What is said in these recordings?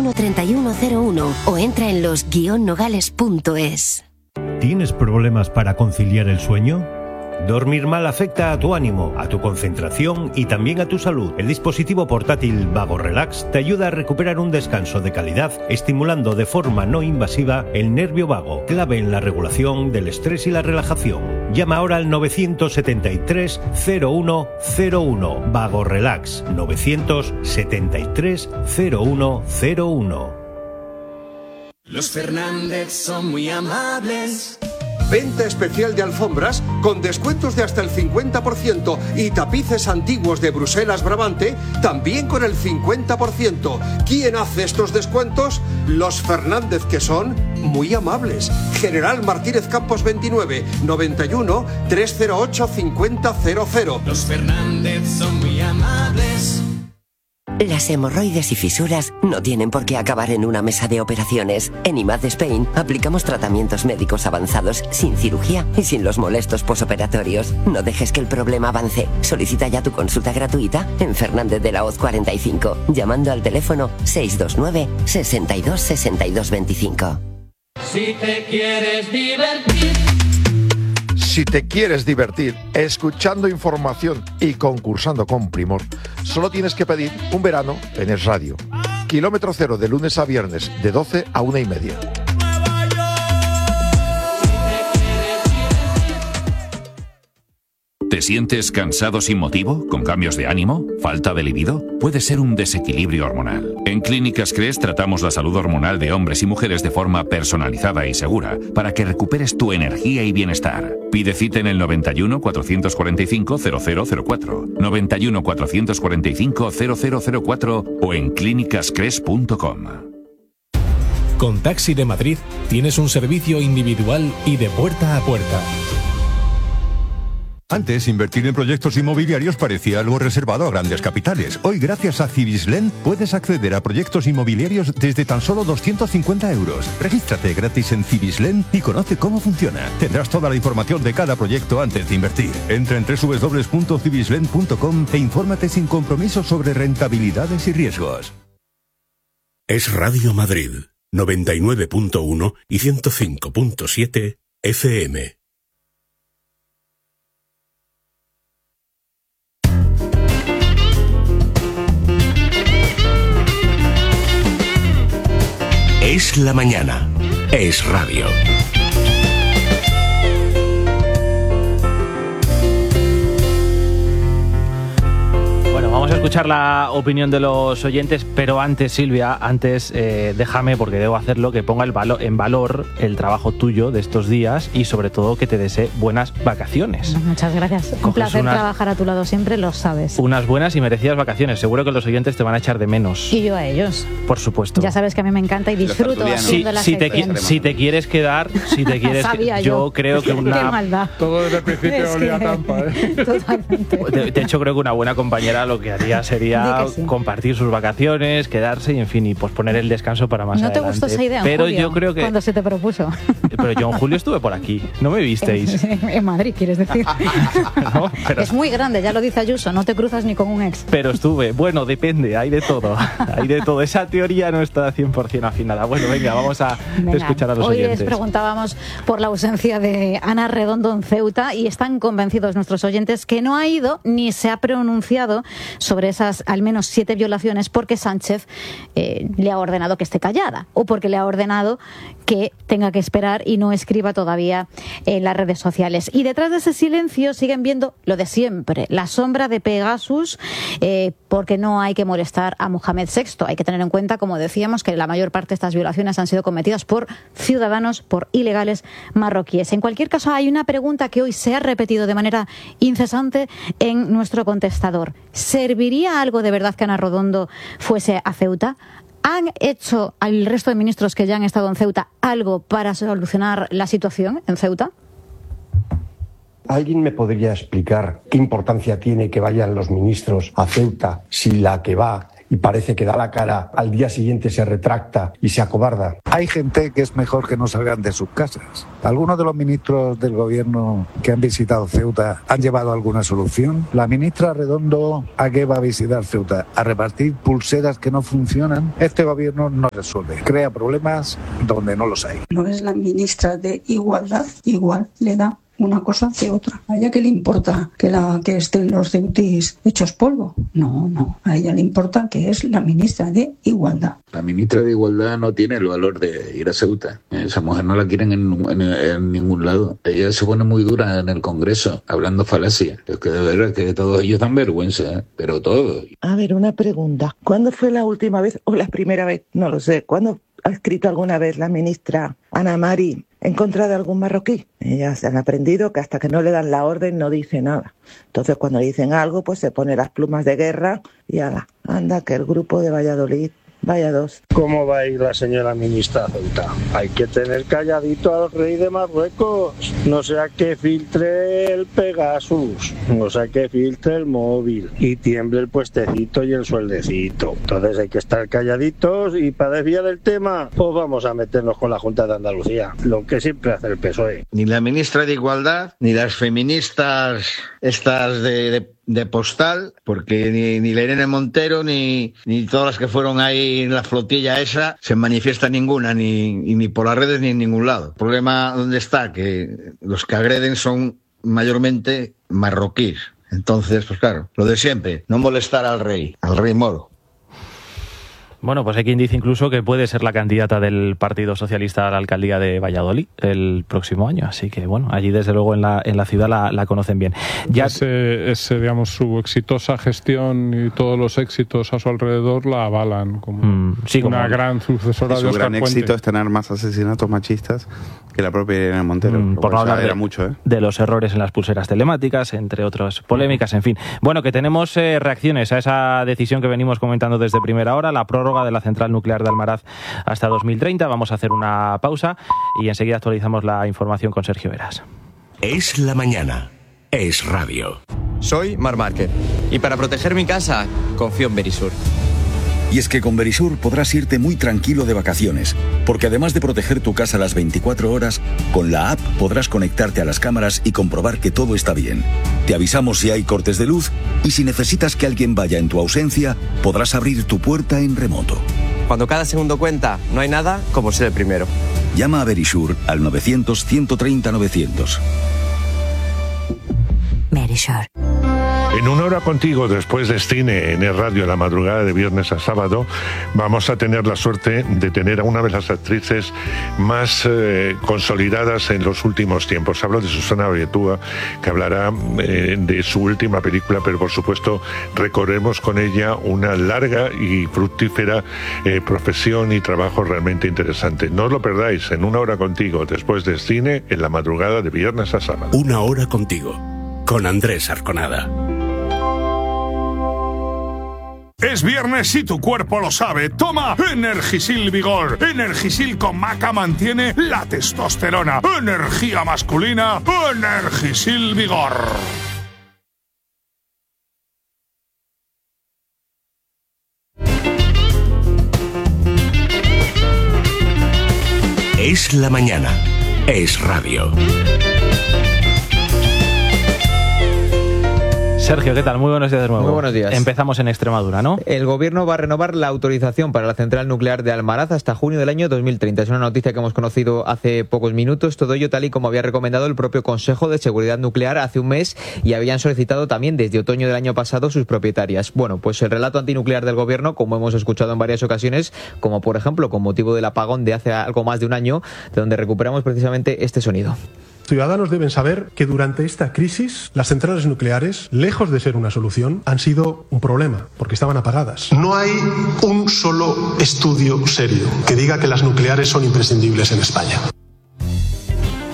951-3101 o entra en los-nogales.es. ¿Tienes problemas para conciliar el sueño? Dormir mal afecta a tu ánimo, a tu concentración y también a tu salud. El dispositivo portátil Vago Relax te ayuda a recuperar un descanso de calidad, estimulando de forma no invasiva el nervio vago, clave en la regulación del estrés y la relajación. Llama ahora al 973-0101. Vago Relax, 973-0101. Los Fernández son muy amables. Venta especial de alfombras con descuentos de hasta el 50% y tapices antiguos de Bruselas Brabante también con el 50%. ¿Quién hace estos descuentos? Los Fernández, que son muy amables. General Martínez Campos 29 91 308 5000. Los Fernández son muy amables. Las hemorroides y fisuras no tienen por qué acabar en una mesa de operaciones. En IMAD Spain aplicamos tratamientos médicos avanzados sin cirugía y sin los molestos posoperatorios. No dejes que el problema avance. Solicita ya tu consulta gratuita en Fernández de la Hoz 45, llamando al teléfono 629 62 62 25. Si te quieres divertir. Si te quieres divertir escuchando información y concursando con Primor, solo tienes que pedir un verano en Es Radio. Kilómetro cero de lunes a viernes, de 12 a 1:30. ¿Te sientes cansado sin motivo? ¿Con cambios de ánimo? ¿Falta de libido? Puede ser un desequilibrio hormonal. En Clínicas CRES tratamos la salud hormonal de hombres y mujeres de forma personalizada y segura para que recuperes tu energía y bienestar. Pide cita en el 91 445 0004, 91 445 0004 o en clínicascres.com. Con Taxi de Madrid tienes un servicio individual y de puerta a puerta. Antes, invertir en proyectos inmobiliarios parecía algo reservado a grandes capitales. Hoy, gracias a Cibislen, puedes acceder a proyectos inmobiliarios desde tan solo 250 euros. Regístrate gratis en Cibislen y conoce cómo funciona. Tendrás toda la información de cada proyecto antes de invertir. Entra en www.cibislen.com e infórmate sin compromiso sobre rentabilidades y riesgos. Es Radio Madrid, 99.1 y 105.7 FM. Es la mañana. Es radio. Bueno, vamos a escuchar la opinión de los oyentes, pero antes, Silvia, déjame, porque debo hacerlo, que ponga en valor el trabajo tuyo de estos días y sobre todo que te desee buenas vacaciones. Muchas gracias. Un placer trabajar a tu lado siempre, lo sabes. Unas buenas y merecidas vacaciones. Seguro que los oyentes te van a echar de menos. Y yo a ellos. Por supuesto. Ya sabes que a mí me encanta y disfruto haciendo la sección. Si te quieres quedar, yo creo que una... Qué maldad. Todo desde el principio olía a Tampa, Totalmente. De hecho, creo que una buena compañera lo que haría sería compartir sus vacaciones, quedarse y, en fin, y posponer el descanso para más adelante. ¿No te gustó esa idea, pero Julio, yo creo que cuando se te propuso? Pero yo en julio estuve por aquí, ¿no me visteis? En Madrid, quieres decir. No, pero... Es muy grande, ya lo dice Ayuso, no te cruzas ni con un ex. Pero estuve, bueno, depende, hay de todo. Hay de todo, esa teoría no está 100% afinada. Bueno, venga, vamos a escuchar a los oyentes. Hoy les preguntábamos por la ausencia de Ana Redondo en Ceuta y están convencidos nuestros oyentes que no ha ido ni se ha pronunciado sobre esas al menos 7 violaciones porque Sánchez le ha ordenado que esté callada o porque le ha ordenado que tenga que esperar y no escriba todavía en las redes sociales. Y detrás de ese silencio siguen viendo lo de siempre, la sombra de Pegasus, porque no hay que molestar a Mohamed VI. Hay que tener en cuenta, como decíamos, que la mayor parte de estas violaciones han sido cometidas por ciudadanos, por ilegales marroquíes. En cualquier caso, hay una pregunta que hoy se ha repetido de manera incesante en nuestro contestador. ¿Serviría algo de verdad que Ana Redondo fuese a Ceuta? ¿Han hecho al resto de ministros que ya han estado en Ceuta algo para solucionar la situación en Ceuta? ¿Alguien me podría explicar qué importancia tiene que vayan los ministros a Ceuta si la que va y parece que da la cara, al día siguiente se retracta y se acobarda. Hay gente que es mejor que no salgan de sus casas. ¿Algunos de los ministros del gobierno que han visitado Ceuta han llevado alguna solución? La ministra Redondo, ¿a qué va a visitar Ceuta? ¿A repartir pulseras que no funcionan? Este gobierno no resuelve, crea problemas donde no los hay. No es la ministra de Igualdad, igual le da una cosa que otra. ¿A ella qué le importa que estén los ceutíes hechos polvo? No, a ella le importa que es la ministra de Igualdad. La ministra de Igualdad no tiene el valor de ir a Ceuta. Esa mujer no la quieren en ningún lado. Ella se pone muy dura en el Congreso, hablando falacia. Es que de verdad que todos ellos dan vergüenza, pero todos. A ver, una pregunta. ¿Cuándo fue la última vez o la primera vez? No lo sé. ¿Cuándo ha escrito alguna vez la ministra Ana Mari en contra de algún marroquí? Ellas han aprendido que hasta que no le dan la orden no dice nada. Entonces cuando le dicen algo, pues se pone las plumas de guerra y anda que el grupo de Valladolid vaya dos. ¿Cómo va a ir la señora ministra a Ceuta? Hay que tener calladito al rey de Marruecos. No sea que filtre el Pegasus, no sea que filtre el móvil y tiemble el puestecito y el sueldecito. Entonces hay que estar calladitos y para desviar el tema, pues vamos a meternos con la Junta de Andalucía, lo que siempre hace el PSOE. Ni la ministra de Igualdad, ni las feministas estas de postal, porque ni la Irene Montero ni todas las que fueron ahí en la flotilla esa se manifiesta ninguna, ni por las redes ni en ningún lado. El problema ¿dónde está? Que los que agreden son mayormente marroquíes. Entonces, pues claro, lo de siempre, no molestar al rey moro. Bueno, pues hay quien dice incluso que puede ser la candidata del Partido Socialista a la alcaldía de Valladolid el próximo año. Así que, bueno, allí desde luego en la ciudad la conocen bien. Ya Digamos, su exitosa gestión y todos los éxitos a su alrededor la avalan como una gran sucesora de Óscar Puente. Su gran éxito es tener más asesinatos machistas que la propia Irene Montero. Por no hablar de los errores en las pulseras telemáticas, entre otras polémicas, en fin. Bueno, que tenemos reacciones a esa decisión que venimos comentando desde primera hora, la prórroga de la central nuclear de Almaraz hasta 2030. Vamos a hacer una pausa y enseguida actualizamos la información con Sergio Heras. Es la mañana. Es radio. Soy Marc Márquez y para proteger mi casa confío en Verisur. Y es que con Verisur podrás irte muy tranquilo de vacaciones, porque además de proteger tu casa las 24 horas, con la app podrás conectarte a las cámaras y comprobar que todo está bien. Te avisamos si hay cortes de luz y si necesitas que alguien vaya en tu ausencia, podrás abrir tu puerta en remoto. Cuando cada segundo cuenta, no hay nada como ser el primero. Llama a Verisur al 900-130-900. Verisur. En una hora contigo, después de Cine en el radio, la madrugada de viernes a sábado, vamos a tener la suerte de tener a una de las actrices más consolidadas en los últimos tiempos. Hablo de Susana Abetúa, que hablará de su última película, pero por supuesto recorremos con ella una larga y fructífera profesión y trabajo realmente interesante. No os lo perdáis, en una hora contigo, después de Cine en la madrugada de viernes a sábado. Una hora contigo, con Andrés Arconada. Es viernes y tu cuerpo lo sabe. Toma Energisil Vigor. Energisil con maca mantiene la testosterona. Energía masculina. Energisil Vigor. Es la mañana. Es radio. Sergio, ¿qué tal? Muy buenos días de nuevo. Muy buenos días. Empezamos en Extremadura, ¿no? El gobierno va a renovar la autorización para la central nuclear de Almaraz hasta junio del año 2030. Es una noticia que hemos conocido hace pocos minutos. Todo ello tal y como había recomendado el propio Consejo de Seguridad Nuclear hace un mes y habían solicitado también desde otoño del año pasado sus propietarias. Bueno, pues el relato antinuclear del gobierno, como hemos escuchado en varias ocasiones, como por ejemplo con motivo del apagón de hace algo más de un año, de donde recuperamos precisamente este sonido. Ciudadanos deben saber que durante esta crisis las centrales nucleares, lejos de ser una solución, han sido un problema, porque estaban apagadas. No hay un solo estudio serio que diga que las nucleares son imprescindibles en España.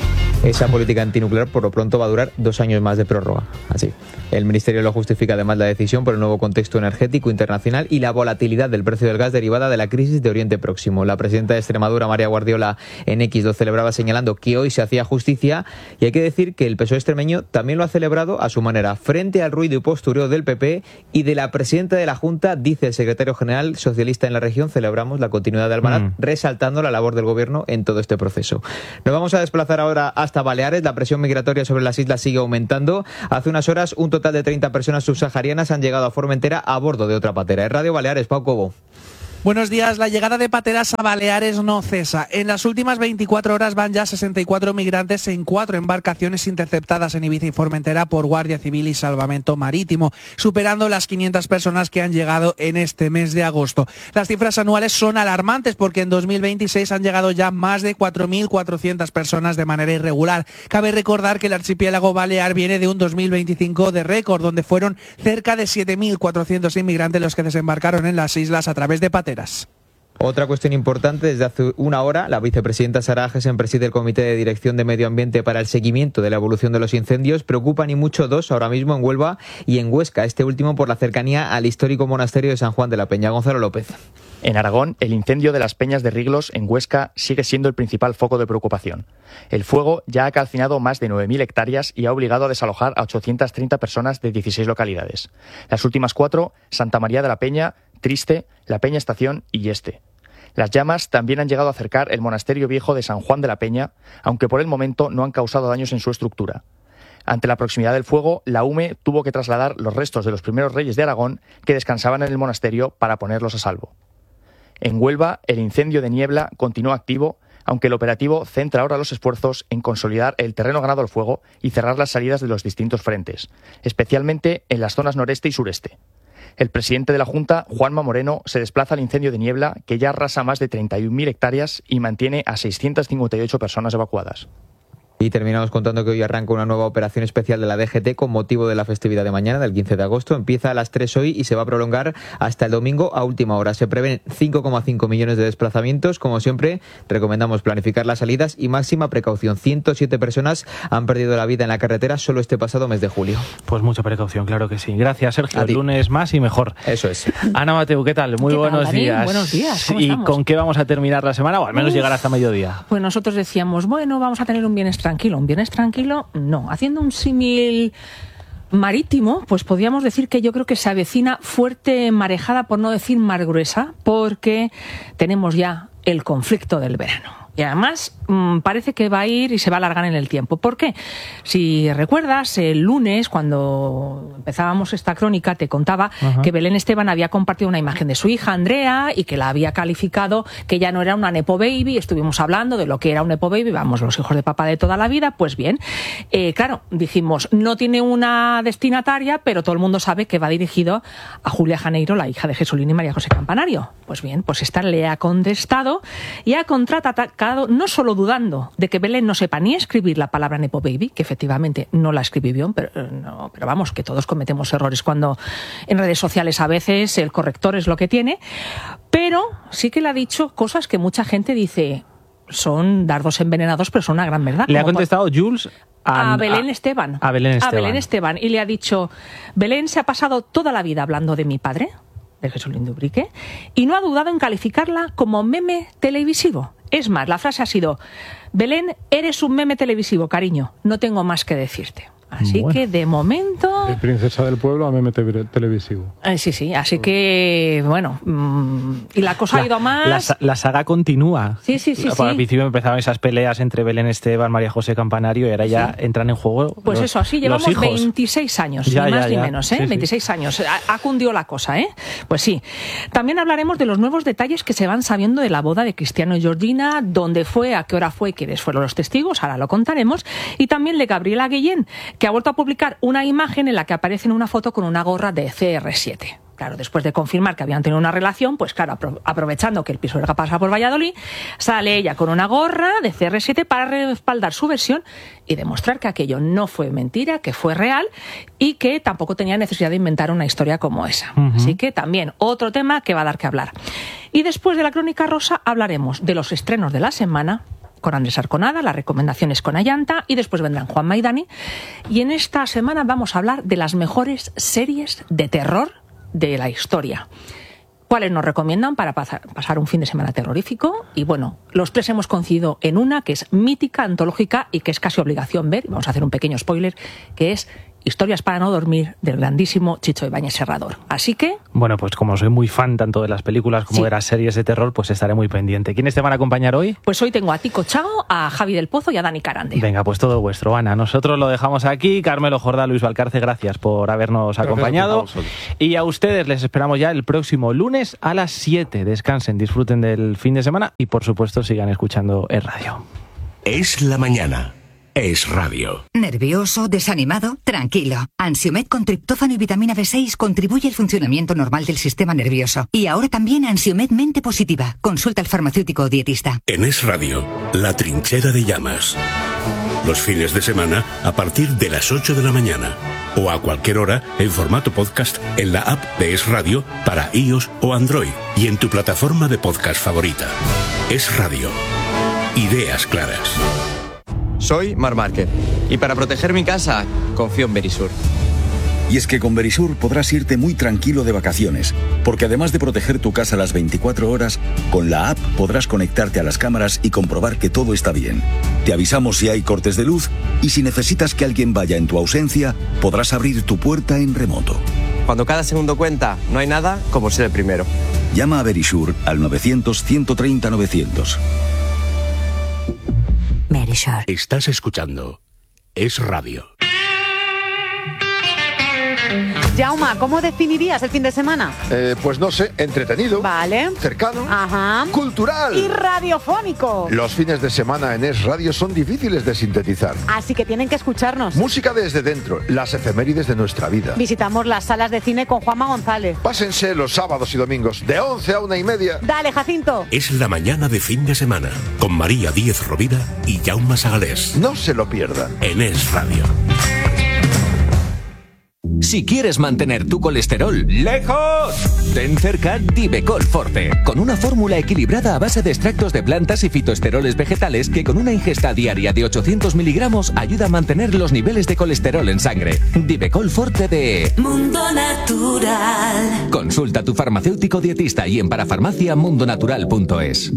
Esa política antinuclear por lo pronto va a durar 2 años más de prórroga. Así. El Ministerio lo justifica además la decisión por el nuevo contexto energético internacional y la volatilidad del precio del gas derivada de la crisis de Oriente Próximo. La presidenta de Extremadura, María Guardiola, en X lo celebraba señalando que hoy se hacía justicia, y hay que decir que el PSOE extremeño también lo ha celebrado a su manera, frente al ruido y postureo del PP y de la presidenta de la Junta. Dice el secretario general socialista en la región: celebramos la continuidad de Almaraz, resaltando la labor del gobierno en todo este proceso. Nos vamos a desplazar ahora hasta Baleares. La presión migratoria sobre las islas sigue aumentando. Hace unas horas un total de 30 personas subsaharianas han llegado a Formentera a bordo de otra patera. En Radio Baleares, Pau Cobo. Buenos días. La llegada de pateras a Baleares no cesa. En las últimas 24 horas van ya 64 migrantes en 4 embarcaciones interceptadas en Ibiza y Formentera por Guardia Civil y Salvamento Marítimo, superando las 500 personas que han llegado en este mes de agosto. Las cifras anuales son alarmantes porque en 2026 han llegado ya más de 4.400 personas de manera irregular. Cabe recordar que el archipiélago balear viene de un 2025 de récord, donde fueron cerca de 7.400 inmigrantes los que desembarcaron en las islas a través de pateras. Otra cuestión importante: desde hace una hora, la vicepresidenta Sara Agesen preside el Comité de Dirección de Medio Ambiente para el seguimiento de la evolución de los incendios. Preocupan y mucho 2 ahora mismo en Huelva y en Huesca, este último por la cercanía al histórico monasterio de San Juan de la Peña. Gonzalo López. En Aragón, el incendio de las Peñas de Riglos en Huesca sigue siendo el principal foco de preocupación. El fuego ya ha calcinado más de 9.000 hectáreas y ha obligado a desalojar a 830 personas de 16 localidades. Las últimas 4, Santa María de la Peña, Triste, La Peña Estación y Yeste. Las llamas también han llegado a acercar el monasterio viejo de San Juan de la Peña, aunque por el momento no han causado daños en su estructura. Ante la proximidad del fuego, la UME tuvo que trasladar los restos de los primeros reyes de Aragón que descansaban en el monasterio para ponerlos a salvo. En Huelva, el incendio de Niebla continúa activo, aunque el operativo centra ahora los esfuerzos en consolidar el terreno ganado al fuego y cerrar las salidas de los distintos frentes, especialmente en las zonas noreste y sureste. El presidente de la Junta, Juanma Moreno, se desplaza al incendio de Niebla, que ya arrasa más de 31.000 hectáreas y mantiene a 658 personas evacuadas. Y terminamos contando que hoy arranca una nueva operación especial de la DGT con motivo de la festividad de mañana, del 15 de agosto. Empieza a las 3 hoy y se va a prolongar hasta el domingo a última hora. Se prevén 5,5 millones de desplazamientos. Como siempre, recomendamos planificar las salidas y máxima precaución. 107 personas han perdido la vida en la carretera solo este pasado mes de julio. Pues mucha precaución, claro que sí. Gracias, Sergio. El lunes más y mejor. Eso es. Ana Mateu, ¿qué tal? Muy buenos días. Buenos días. ¿Cómo ¿Y estamos? con qué vamos a terminar la semana? O al menos llegar hasta mediodía. Pues nosotros decíamos, bueno, vamos a tener un viernes tranquilo. ¿Un viernes tranquilo? No. Haciendo un símil marítimo, pues podríamos decir que yo creo que se avecina fuerte marejada, por no decir mar gruesa, porque tenemos ya el conflicto del verano. Y además parece que va a ir y se va a alargar en el tiempo. ¿Por qué? Si recuerdas, el lunes, cuando empezábamos esta crónica, te contaba que Belén Esteban había compartido una imagen de su hija, Andrea, y que la había calificado que ya no era una nepo baby. Estuvimos hablando de lo que era un nepo baby, vamos, los hijos de papá de toda la vida. Pues bien, claro, dijimos, no tiene una destinataria, pero todo el mundo sabe que va dirigido a Julia Janeiro, la hija de Jesulín y María José Campanario. Pues bien, pues esta le ha contestado y ha contraatacado, no solo dudando de que Belén no sepa ni escribir la palabra nepo baby, que efectivamente no la escribí bien, pero vamos, que todos cometemos errores cuando en redes sociales a veces el corrector es lo que tiene, pero sí que le ha dicho cosas que mucha gente dice son dardos envenenados, pero son una gran verdad. Le ha contestado Jules a Belén Esteban. A Belén Esteban. A Belén Esteban. Y le ha dicho, Belén se ha pasado toda la vida hablando de mi padre, de Jesulín de Ubrique, y no ha dudado en calificarla como meme televisivo. Es más, la frase ha sido, Belén, eres un meme televisivo, cariño, no tengo más que decirte. Así que de momento... De princesa del pueblo a meme televisivo. Sí, así que, bueno, y la cosa ha ido más... La saga continúa. Sí. Al principio empezaban esas peleas entre Belén Esteban, María José Campanario, y ahora ya entran en juego Pues eso, así llevamos 26 años, ni más ni menos, ¿eh? Sí, 26 años, ha cundido la cosa, ¿eh? Pues sí. También hablaremos de los nuevos detalles que se van sabiendo de la boda de Cristiano y Georgina, dónde fue, a qué hora fue, quiénes fueron los testigos, ahora lo contaremos, y también de Gabriela Guillén, que ha vuelto a publicar una imagen en la que aparece en una foto con una gorra de CR7. Claro, después de confirmar que habían tenido una relación, pues claro, aprovechando que el Pisuerga pasa por Valladolid, sale ella con una gorra de CR7 para respaldar su versión y demostrar que aquello no fue mentira, que fue real y que tampoco tenía necesidad de inventar una historia como esa. Así que también otro tema que va a dar que hablar. Y después de la Crónica Rosa hablaremos de los estrenos de la semana, con Andrés Arconada, las recomendaciones con Ayanta y después vendrán Juanma y Dani. Y en esta semana vamos a hablar de las mejores series de terror de la historia. ¿Cuáles nos recomiendan para pasar un fin de semana terrorífico? Y bueno, los tres hemos coincidido en una que es mítica, antológica y que es casi obligación ver. Vamos a hacer un pequeño spoiler, que es Historias para no dormir, del grandísimo Chicho Ibáñez Serrador. Así que... Bueno, pues como soy muy fan tanto de las películas como de las series de terror, pues estaré muy pendiente. ¿Quiénes te van a acompañar hoy? Pues hoy tengo a Tico Chago, a Javi del Pozo y a Dani Carande. Venga, pues todo vuestro, Ana. Nosotros lo dejamos aquí. Carmelo Jordá, Luis Valcarce, gracias por habernos acompañado. Y a ustedes les esperamos ya el próximo lunes a las 7. Descansen, disfruten del fin de semana y por supuesto sigan escuchando Es Radio. Es la mañana. Es Radio. ¿Nervioso? ¿Desanimado? Tranquilo. Ansiomed con triptófano y vitamina B6 contribuye al funcionamiento normal del sistema nervioso. Y ahora también Ansiomed Mente Positiva. Consulta al farmacéutico o dietista. En Es Radio, La Trinchera de Llamas. Los fines de semana a partir de las 8 de la mañana. O a cualquier hora en formato podcast en la app de Es Radio para iOS o Android. Y en tu plataforma de podcast favorita. Es Radio. Ideas claras. Soy Mar Márquez y para proteger mi casa confío en Verisur. Y es que con Verisur podrás irte muy tranquilo de vacaciones, porque además de proteger tu casa las 24 horas, con la app podrás conectarte a las cámaras y comprobar que todo está bien. Te avisamos si hay cortes de luz y si necesitas que alguien vaya en tu ausencia, podrás abrir tu puerta en remoto. Cuando cada segundo cuenta, no hay nada como ser el primero. Llama a Verisur al 900-130-900. Verisur. Estás escuchando Es Radio. Jaume, ¿cómo definirías el fin de semana? Pues no sé, entretenido. Vale. Cercano. Ajá. Cultural. Y radiofónico. Los fines de semana en Es Radio son difíciles de sintetizar. Así que tienen que escucharnos. Música desde dentro, las efemérides de nuestra vida. Visitamos las salas de cine con Juanma González. Pásense los sábados y domingos de 11 a 1:30. Dale, Jacinto. Es la mañana de fin de semana con María Díez Rovira y Jaume Sagalés. No se lo pierdan. En Es Radio. Si quieres mantener tu colesterol lejos, ten cerca Divecol Forte, con una fórmula equilibrada a base de extractos de plantas y fitoesteroles vegetales que con una ingesta diaria de 800 miligramos ayuda a mantener los niveles de colesterol en sangre. Divecol Forte de Mundo Natural. Consulta a tu farmacéutico dietista y en parafarmaciamundonatural.es.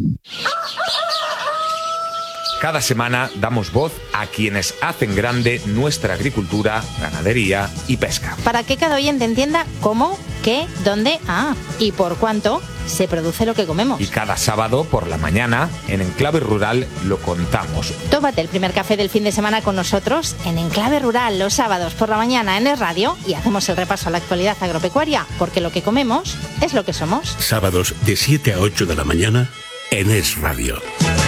Cada semana damos voz a quienes hacen grande nuestra agricultura, ganadería y pesca. Para que cada oyente entienda cómo, qué, dónde, y por cuánto se produce lo que comemos. Y cada sábado por la mañana, en Enclave Rural, lo contamos. Tómate el primer café del fin de semana con nosotros en Enclave Rural los sábados por la mañana en Es Radio y hacemos el repaso a la actualidad agropecuaria, porque lo que comemos es lo que somos. Sábados de 7 a 8 de la mañana en Es Radio.